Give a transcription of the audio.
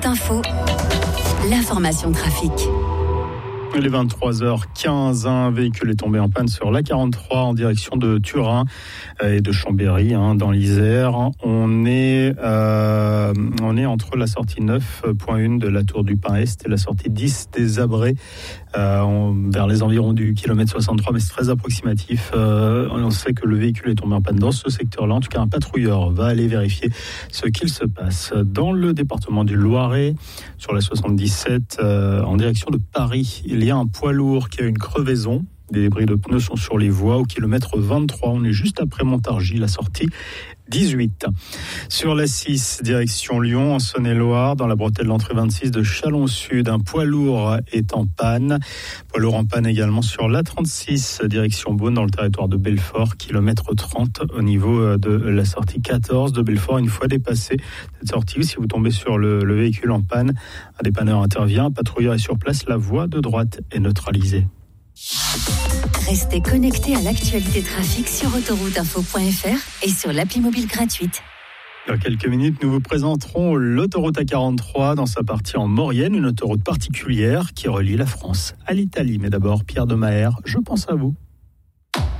Info, l'information trafic. Il est 23h15, un véhicule est tombé en panne sur l'A43 en direction de Turin et de Chambéry, dans l'Isère. On est entre la sortie 9.1 de la Tour du Pin Est et la sortie 10 des Abrets, vers les environs du kilomètre 63, mais c'est très approximatif. On sait que le véhicule est tombé en panne dans ce secteur-là. En tout cas, un patrouilleur va aller vérifier ce qu'il se passe. Dans le département du Loiret, sur la 77, en direction de Paris, il y a un poids lourd qui a une crevaison. Des débris de pneus sont sur les voies au kilomètre 23. On est juste après Montargis, la sortie 18. Sur la 6, direction Lyon, en Saône-et-Loire, dans la bretelle d'entrée 26 de Chalon-Sud, un poids lourd est en panne. Poids lourd en panne également sur la 36, direction Beaune, dans le territoire de Belfort, kilomètre 30, au niveau de la sortie 14 de Belfort. Une fois dépassé cette sortie, si vous tombez sur le véhicule en panne, un dépanneur intervient, un patrouilleur est sur place, la voie de droite est neutralisée. Restez connectés à l'actualité trafic sur autorouteinfo.fr et sur l'appli mobile gratuite. Dans quelques minutes, nous vous présenterons l'autoroute A43 dans sa partie en Maurienne, une autoroute particulière qui relie la France à l'Italie. Mais d'abord, Pierre de Maher, je pense à vous.